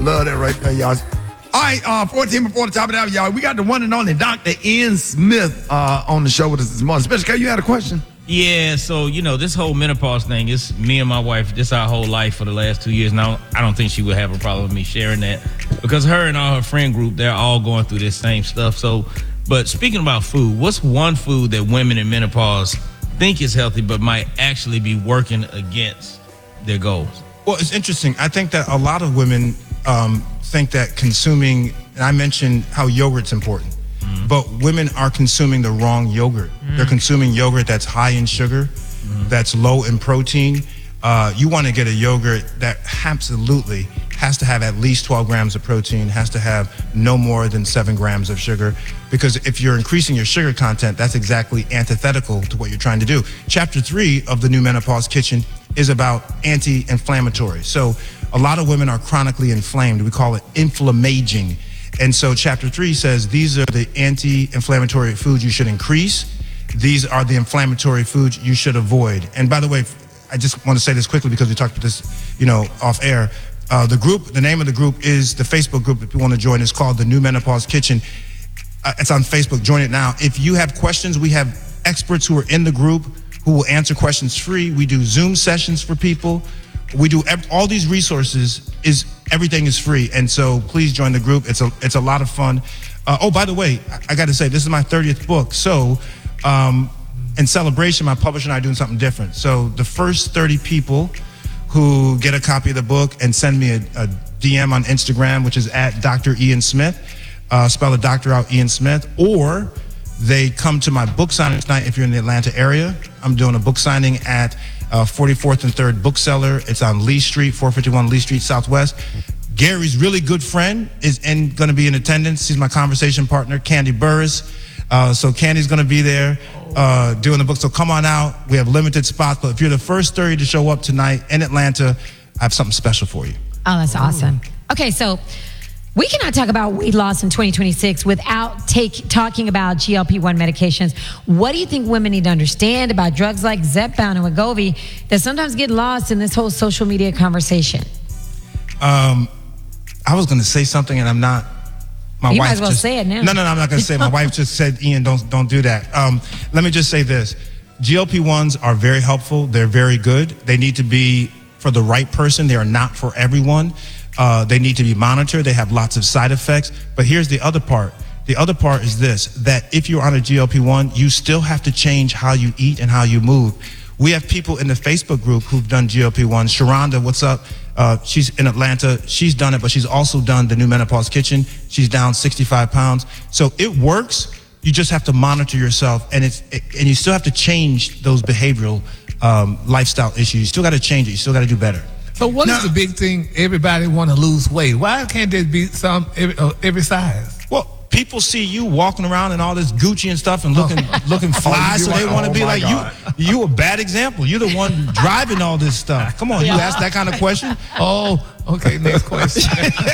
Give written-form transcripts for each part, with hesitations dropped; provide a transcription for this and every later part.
Love that right there, y'all. All right, 14 before the top of the hour, y'all. We got the one and only Dr. Ian Smith on the show with us this morning. Special K, you had a question? Yeah, so, this whole menopause thing, it's me and my wife, this our whole life for the last 2 years. Now, I don't think she would have a problem with me sharing that because her and all her friend group, they're all going through this same stuff. So, but speaking about food, what's one food that women in menopause think is healthy but might actually be working against their goals? Well, it's interesting. I think that a lot of women think that consuming, and I mentioned how yogurt's important, but women are consuming the wrong yogurt. They're consuming yogurt that's high in sugar, that's low in protein. You want to get a yogurt that absolutely has to have at least 12 grams of protein, has to have no more than 7 grams of sugar, because if you're increasing your sugar content, that's exactly antithetical to what you're trying to do. Chapter 3 of the New Menopause Kitchen is about anti-inflammatory. So a lot of women are chronically inflamed. We call it inflammaging. And so chapter 3 says these are the anti-inflammatory foods you should increase. These are the inflammatory foods you should avoid. And by the way, I just want to say this quickly because we talked about this, off air. The name of the group is the Facebook group if you want to join. It's called the New Menopause Kitchen. It's on Facebook. Join it now. If you have questions, we have experts who are in the group who will answer questions free. We do Zoom sessions for people. We do all these resources. Everything is free, and so please join the group. It's a lot of fun. By the way, I got to say this is my 30th book. So in celebration, my publisher and I are doing something different. So the first 30 people who get a copy of the book and send me a DM on Instagram, which is at Dr. Ian Smith, spell a doctor out, Ian Smith, or they come to my book signing tonight if you're in the Atlanta area. I'm doing a book signing at 44th and 3rd Bookseller. It's on Lee Street, 451 Lee Street Southwest. Gary's really good friend is going to be in attendance. He's my conversation partner, Candy Burris. So Candy's going to be there doing the book. So come on out. We have limited spots, but if you're the first 30 to show up tonight in Atlanta, I have something special for you. Oh, that's awesome. Okay, so we cannot talk about weight loss in 2026 without talking about GLP-1 medications. What do you think women need to understand about drugs like Zepbound and Wegovy that sometimes get lost in this whole social media conversation? I was going to say something and I'm not. You might as well say it now. No, I'm not going to say it. My wife just said, Ian, don't do that. Let me just say this. GLP-1s are very helpful. They're very good. They need to be for the right person. They are not for everyone. They need to be monitored. They have lots of side effects. But here's the other part. The other part is this, that if you're on a GLP-1, you still have to change how you eat and how you move. We have people in the Facebook group who've done GLP-1. Sharonda, what's up? She's in Atlanta. She's done it, but she's also done the New Menopause Kitchen. She's down 65 pounds. So it works. You just have to monitor yourself, and you still have to change those behavioral lifestyle issues. You still got to change it. You still got to do better. So what is the big thing? Everybody want to lose weight. Why can't there be some every size? Well, people see you walking around in all this Gucci and stuff and looking fly, so they want to be like you. You a bad example. You're the one driving all this stuff. Come on, you ask that kind of question. Oh, okay. Next question.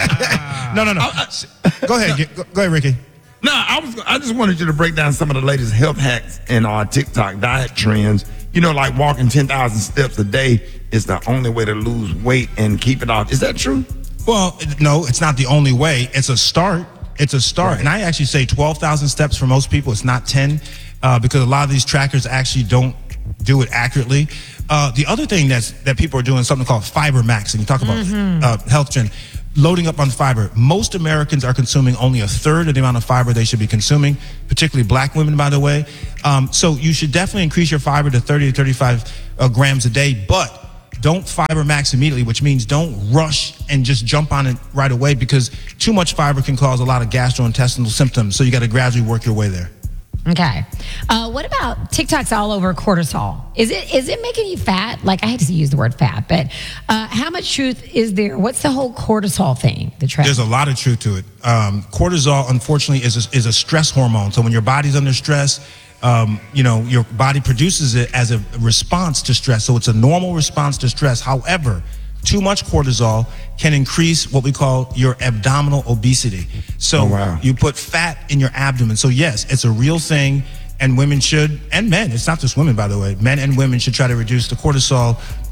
No. Go ahead, Ricky. No, I just wanted you to break down some of the latest health hacks and TikTok diet trends. Like walking 10,000 steps a day is the only way to lose weight and keep it off. Is that true? Well, no, it's not the only way. It's a start. Right. And I actually say 12,000 steps for most people. It's not 10 because a lot of these trackers actually don't do it accurately. The other thing that people are doing is something called fiber maxing. You talk about health trend. Loading up on fiber. Most Americans are consuming only a third of the amount of fiber they should be consuming, particularly black women, by the way. So you should definitely increase your fiber to 30 to 35 grams a day, but don't fiber max immediately, which means don't rush and just jump on it right away because too much fiber can cause a lot of gastrointestinal symptoms. So you got to gradually work your way there. Okay. What about TikTok's all over cortisol? Is it making you fat? Like, I hate to use the word fat, but how much truth is there? What's the whole cortisol thing? There's a lot of truth to it. Cortisol, unfortunately, is a stress hormone. So when your body's under stress, your body produces it as a response to stress. So it's a normal response to stress. However, too much cortisol can increase what we call your abdominal obesity. So you put fat in your abdomen. So yes, it's a real thing, and women should, and men, it's not just women, by the way, men and women should try to reduce the cortisol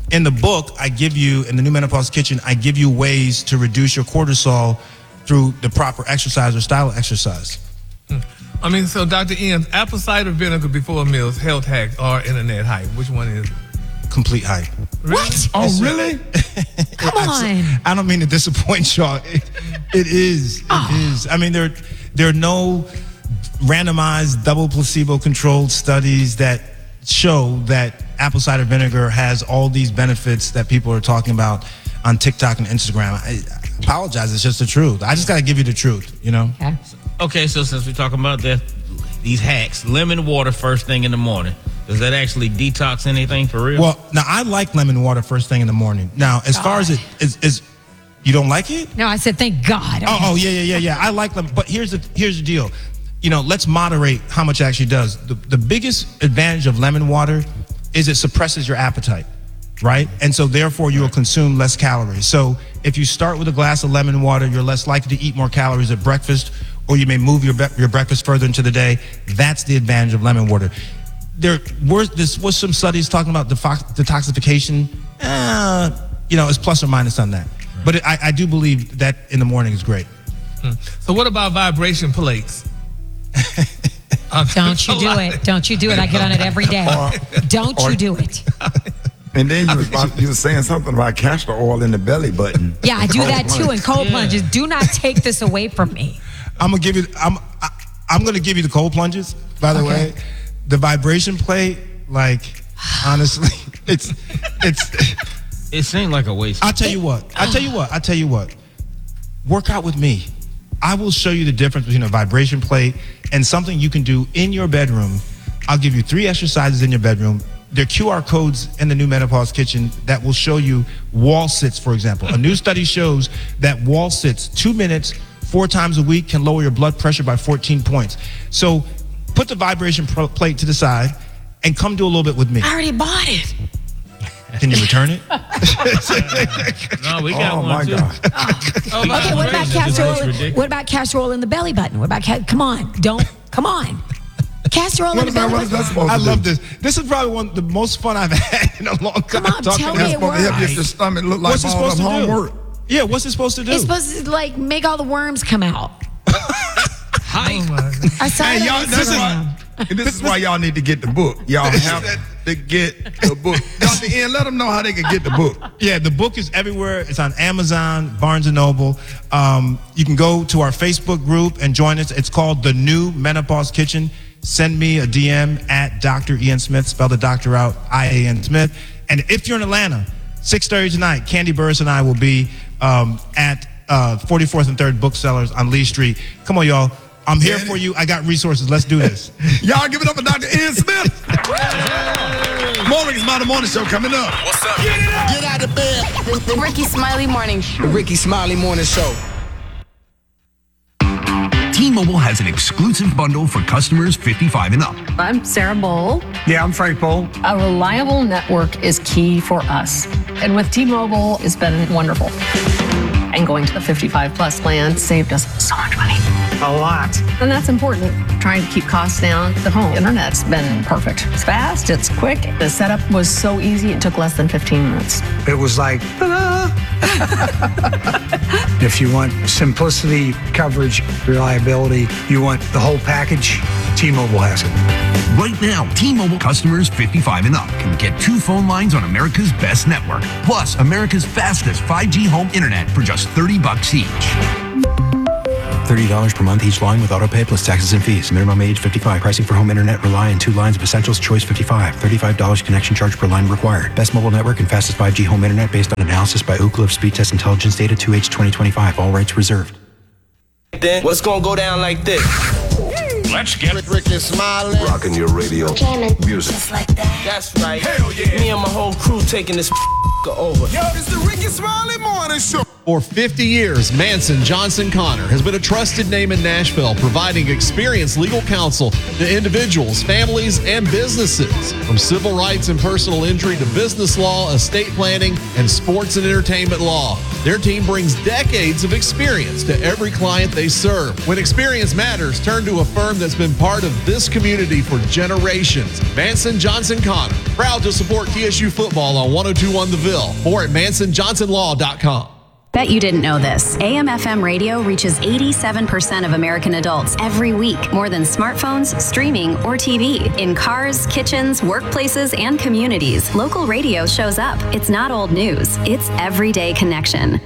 In the book, in the New Menopause Kitchen, I give you ways to reduce your cortisol through the proper exercise or style of exercise. I mean, so Dr. Ian, apple cider vinegar before meals, health hacks, or internet hype. Which one is it? Complete hype. What? Oh, really? Come on. I don't mean to disappoint y'all. It is. It is. I mean, there are no randomized, double placebo-controlled studies that show that apple cider vinegar has all these benefits that people are talking about on TikTok and Instagram. I apologize. It's just the truth. I just got to give you the truth, you know? Okay. Okay, so since we're talking about these hacks, lemon water first thing in the morning. Does that actually detox anything for real? Well, now I like lemon water first thing in the morning. Now, as far as it is, you don't like it? No, I said thank God. Okay. Oh, yeah. I like lemon, but here's the deal. You know, let's moderate how much it actually does. The biggest advantage of lemon water is it suppresses your appetite, right? And so therefore you will consume less calories. So if you start with a glass of lemon water, you're less likely to eat more calories at breakfast, or you may move your breakfast further into the day. That's the advantage of lemon water. There was some studies talking about detoxification. It's plus or minus on that. But I do believe that in the morning is great. So what about vibration plates? Don't you do it. Don't you do it. I get on it every day. Don't you do it. And then you were saying something about castor oil in the belly button. Yeah, I do that too. And cold plunges. Do not take this away from me. I'm gonna give you the cold plunges. By the way, the vibration plate, like honestly, it seemed like a waste. I'll tell you what. Work out with me. I will show you the difference between a vibration plate and something you can do in your bedroom. I'll give you 3 exercises in your bedroom. There are QR codes in the New Menopause Kitchen that will show you wall sits, for example. A new study shows that wall sits, 2 minutes, 4 times a week, can lower your blood pressure by 14 points. So put the vibration plate to the side and come do a little bit with me. I already bought it. Can you return it? No, we got one my too. God. Okay, what about castor oil? What about castor oil in the belly button? What about come on, come on. Castor oil in the belly What is button. that supposed I to love do? this. This is probably one of the most fun I've had in a long time. Come on, tell me That's it supposed to help works. your stomach look like What's it all supposed of to do? homework. Yeah, what's it supposed to do? It's supposed to like make all the worms come out. Oh my God. I saw Hey, it y'all, on Instagram. this is why y'all need to get the book. Y'all have to get the book. Dr. Ian, let them know how they can get the book. Yeah, the book is everywhere. It's on Amazon, Barnes & Noble. You can go to our Facebook group and join us. It's called The New Menopause Kitchen. Send me a DM at Dr. Ian Smith, spell the doctor out, I-A-N Smith. And if you're in Atlanta, 6:30 tonight, Candy Burris and I will be at 44th and 3rd Booksellers on Lee Street. Come on, y'all. I'm here for you. I got resources. Let's do this. Y'all give it up for Dr. Ian Smith. More Ricky Smiley Morning Show coming up. What's up? Get out of bed. The Ricky Smiley Morning Show. The Ricky Smiley Morning Show. T-Mobile has an exclusive bundle for customers 55 and up. I'm Sarah Bowl. Yeah, I'm Frank Bowl. A reliable network is key for us. And with T-Mobile, it's been wonderful. And going to the 55 plus plan saved us so much money. A lot. And that's important. Trying to keep costs down. The home internet's been perfect. It's fast, it's quick. The setup was so easy, it took less than 15 minutes. It was like, ta-da! If you want simplicity, coverage, reliability, you want the whole package, T-Mobile has it. Right now, T-Mobile customers 55 and up can get 2 phone lines on America's best network, plus America's fastest 5G home internet for just $30 each. $30 per month each line with autopay plus taxes and fees. Minimum age 55. Pricing for home internet rely on 2 lines of Essentials Choice 55. $35 connection charge per line required. Best mobile network and fastest 5G home internet based on analysis by Ookla of Speed Test Intelligence Data 2H 2025. All rights reserved. Then what's gonna go down like this? Let's get Ricky Smiley. Rocking your radio. Music. Just like that. That's right. Hell yeah. Me and my whole crew taking this over. Yo, it's the Ricky Smiley Morning Show. For 50 years, Manson Johnson Connor has been a trusted name in Nashville, providing experienced legal counsel to individuals, families, and businesses. From civil rights and personal injury to business law, estate planning, and sports and entertainment law, their team brings decades of experience to every client they serve. When experience matters, turn to a firm that that's been part of this community for generations. Manson Johnson Connor, proud to support TSU football on 102.1 The Ville or at mansonjohnsonlaw.com. Bet you didn't know this. AM/FM radio reaches 87% of American adults every week, more than smartphones, streaming, or TV. In cars, kitchens, workplaces, and communities, local radio shows up. It's not old news. It's everyday connection.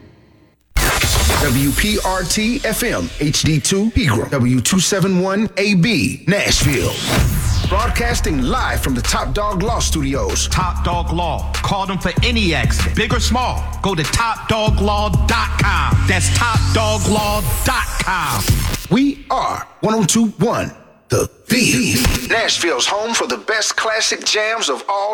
WPRT FM HD2 Pegram, W271AB Nashville. Broadcasting live from the Top Dog Law Studios. Top Dog Law. Call them for any accident, big or small. Go to TopDogLaw.com. That's TopDogLaw.com. We are 102.1 The Ville, Nashville's home for the best classic jams of all